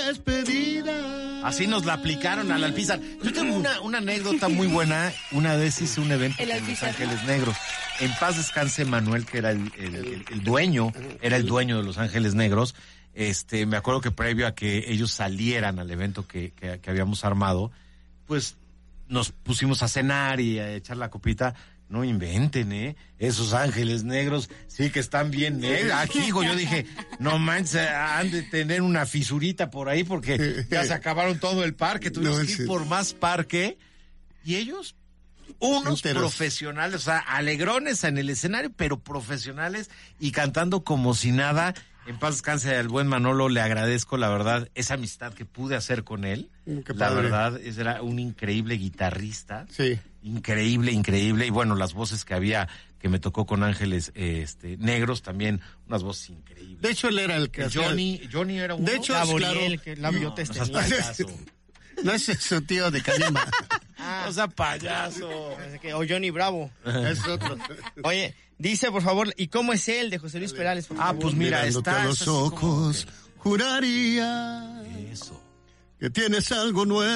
despedida. Así nos la aplicaron al Alpizar. Yo tengo una anécdota muy buena. Una vez hice un evento con Los Ángeles Negros. En paz descanse Manuel, que era el dueño, era el dueño de Los Ángeles Negros. Me acuerdo que previo a que ellos salieran al evento que habíamos armado, pues nos pusimos a cenar y a echar la copita. No inventen, esos Ángeles Negros sí que están bien negros. Aquí, hijo, yo dije, no manches, han de tener una fisurita por ahí porque ya se acabaron todo el parque, tuvimos que ir por más parque. Y ellos, unos profesionales, o sea, alegrones en el escenario, pero profesionales y cantando como si nada. En paz descanse al buen Manolo, le agradezco, la verdad, esa amistad que pude hacer con él. La verdad, era un increíble guitarrista. Sí. Increíble. Y bueno, las voces que había, que me tocó con Ángeles Negros, también unas voces increíbles. De hecho, él era el que Johnny era uno. De hecho, Gabriel, que labiotest tenía. No es su tío de Calima. O sea, payaso. O Johnny Bravo. Es otro. Oye, dice, por favor, ¿y cómo es él de José Luis Perales? Por favor? Pues mira, está a los ojos, juraría eso, que tienes algo nuevo.